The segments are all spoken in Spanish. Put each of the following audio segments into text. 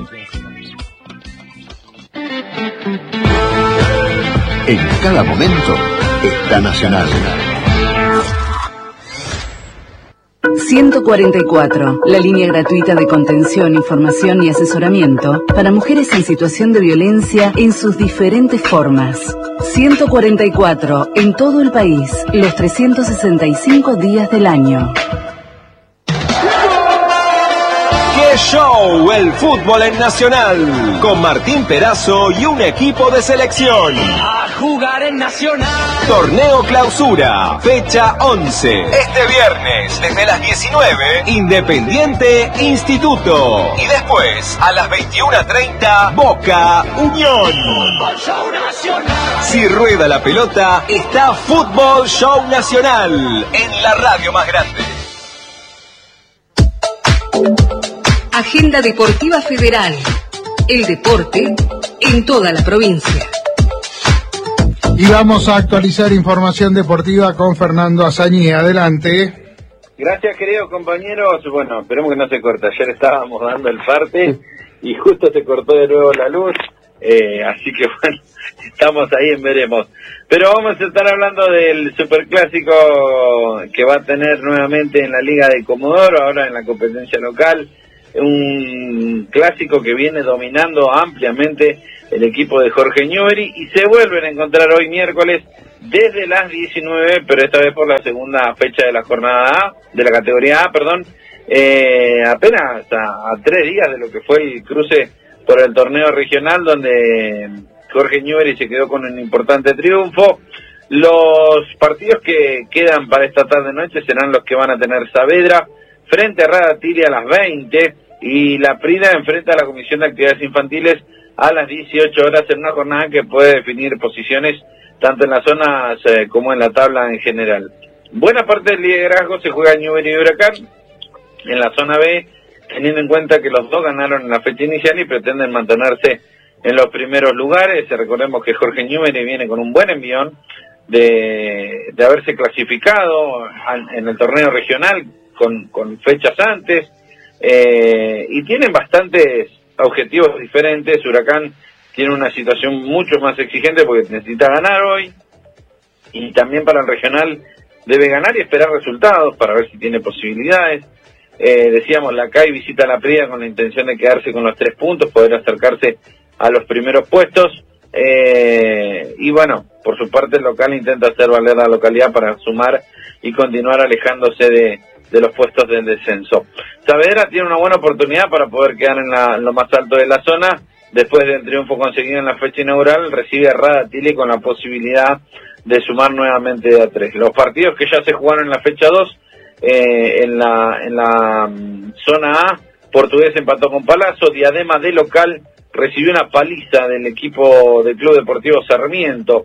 En cada momento está Nacional. 144, la línea gratuita de contención, información y asesoramiento para mujeres en situación de violencia en sus diferentes formas. 144, en todo el país, los 365 días del año. ¡Qué show! El fútbol en Nacional, con Martín Perazo y un equipo de selección. A jugar en Nacional. Torneo Clausura, fecha 11. Este viernes, desde las 19, Independiente Instituto. Y después, a las 21:30, Boca Unión. Fútbol Show Nacional. Si rueda la pelota, está Fútbol Show Nacional, en la radio más grande. Agenda Deportiva Federal. El deporte en toda la provincia. Y vamos a actualizar información deportiva con Fernando Azañí. Adelante. Gracias, queridos compañeros. Bueno, esperemos que no se corte. Ayer estábamos dando el parte y justo se cortó de nuevo la luz. Así que bueno, estamos ahí en veremos. Pero vamos a estar hablando del superclásico que va a tener nuevamente en la Liga de Comodoro, ahora en la competencia local. Un clásico que viene dominando ampliamente el equipo de Jorge Newbery y se vuelven a encontrar hoy miércoles desde las 19, pero esta vez por la segunda fecha de la jornada A, de la categoría A, perdón, apenas a 3 días de lo que fue el cruce por el torneo regional, donde Jorge Newbery se quedó con un importante triunfo. Los partidos que quedan para esta tarde-noche serán los que van a tener Saavedra frente a Radatili a las 20 y La Prida enfrenta a la Comisión de Actividades Infantiles a las 18 horas en una jornada que puede definir posiciones tanto en las zonas como en la tabla en general. Buena parte del liderazgo se juega en Newbery y Huracán en la zona B, teniendo en cuenta que los dos ganaron en la fecha inicial y pretenden mantenerse en los primeros lugares. Recordemos que Jorge Newbery viene con un buen envión de haberse clasificado en el torneo regional con fechas antes, y tienen bastantes objetivos diferentes. Huracán tiene una situación mucho más exigente porque necesita ganar hoy, y también para el regional debe ganar y esperar resultados para ver si tiene posibilidades. Decíamos, la CAI visita La Prida con la intención de quedarse con los 3 puntos, poder acercarse a los primeros puestos, y bueno, por su parte el local intenta hacer valer la localidad para sumar y continuar alejándose de los puestos del descenso. Saavedra tiene una buena oportunidad para poder quedar en lo más alto de la zona. Después del triunfo conseguido en la fecha inaugural, recibe a Radatili con la posibilidad de sumar nuevamente de a 3. Los partidos que ya se jugaron en la fecha 2, en la zona A, Portugués empató con Palazzo, Diadema de local recibió una paliza del equipo del Club Deportivo Sarmiento.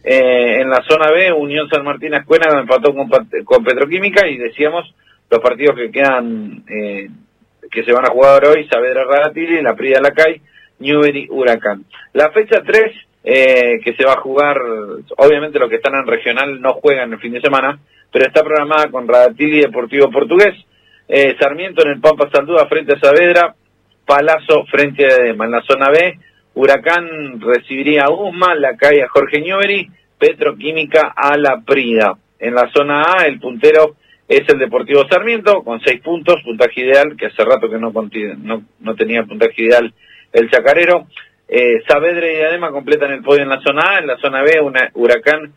En la zona B, Unión San Martín Ascuena empató con Petroquímica, y decíamos los partidos que quedan, que se van a jugar hoy: Saavedra Radatili, La Prida Lacay, Newbery Huracán. La fecha 3, que se va a jugar, obviamente los que están en regional no juegan el fin de semana, pero está programada con Radatili y Deportivo Portugués, Sarmiento en el Pampa Salduda frente a Saavedra, Palazzo frente a Diadema. En la zona B, Huracán recibiría a Usma, Lacay a Jorge Newbery, Petroquímica a La Prida. En la zona A, el puntero es el Deportivo Sarmiento, con 6 puntos, puntaje ideal, que hace rato que no tenía puntaje ideal el chacarero. Saavedra y Diadema completan el podio en la zona A. En la zona B, Huracán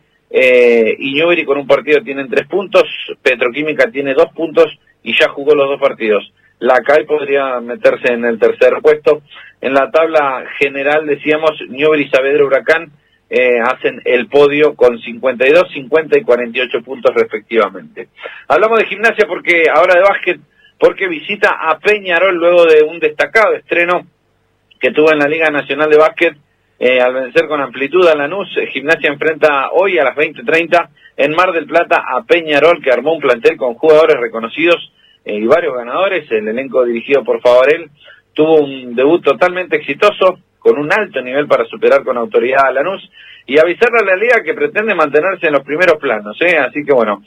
y Newbery con un partido tienen 3 puntos, Petroquímica tiene 2 puntos y ya jugó los 2 partidos. La CAI podría meterse en el tercer puesto. En la tabla general, decíamos, Newbery, Saavedra, Huracán hacen el podio con 52, 50 y 48 puntos respectivamente. Hablamos de Gimnasia ahora de básquet, porque visita a Peñarol luego de un destacado estreno que tuvo en la Liga Nacional de Básquet, al vencer con amplitud a Lanús. Gimnasia enfrenta hoy a las 20:30 en Mar del Plata a Peñarol, que armó un plantel con jugadores reconocidos y varios ganadores. El elenco dirigido por Favarel tuvo un debut totalmente exitoso, con un alto nivel para superar con autoridad a Lanús y avisarle a la liga que pretende mantenerse en los primeros planos, así que bueno,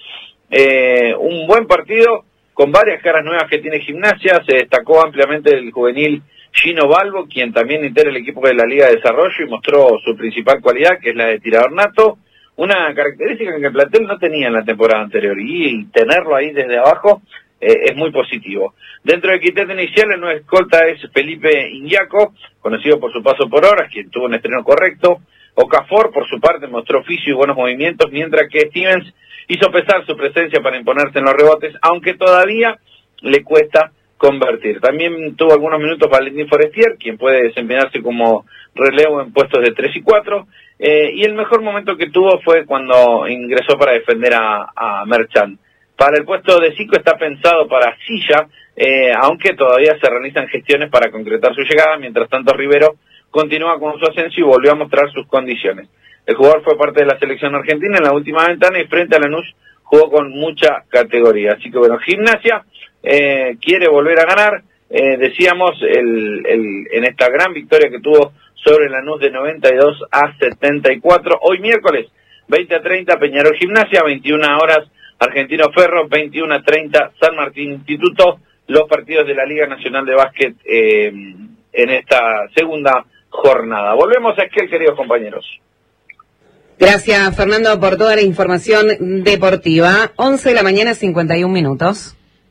un buen partido con varias caras nuevas que tiene Gimnasia. Se destacó ampliamente el juvenil Gino Balbo, quien también integra el equipo de la Liga de Desarrollo y mostró su principal cualidad, que es la de tirador nato, una característica que el plantel no tenía en la temporada anterior, y tenerlo ahí desde abajo es muy positivo. Dentro del quinteto inicial, el nuevo escolta es Felipe Iñaco, conocido por su paso por horas, quien tuvo un estreno correcto. Okafor, por su parte, mostró oficio y buenos movimientos, mientras que Stevens hizo pesar su presencia para imponerse en los rebotes, aunque todavía le cuesta convertir. También tuvo algunos minutos Valentín Forestier, quien puede desempeñarse como relevo en puestos de 3 y 4, y el mejor momento que tuvo fue cuando ingresó para defender a Merchant. Para el puesto de 5 está pensado para Silla, aunque todavía se realizan gestiones para concretar su llegada. Mientras tanto, Rivero continúa con su ascenso y volvió a mostrar sus condiciones. El jugador fue parte de la selección argentina en la última ventana y frente a Lanús jugó con mucha categoría. Así que bueno, Gimnasia quiere volver a ganar, decíamos, en esta gran victoria que tuvo sobre Lanús de 92-74. Hoy miércoles, 20:30, Peñarol Gimnasia, 21 horas, Argentino Ferro, 21:30, San Martín Instituto, los partidos de la Liga Nacional de Básquet en esta segunda jornada. Volvemos a Esquel, queridos compañeros. Gracias, Fernando, por toda la información deportiva. 11 de la mañana, 51 minutos.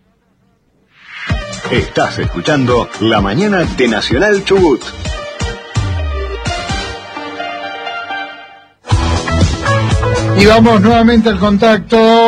Estás escuchando La Mañana de Nacional Chubut. Y vamos nuevamente al contacto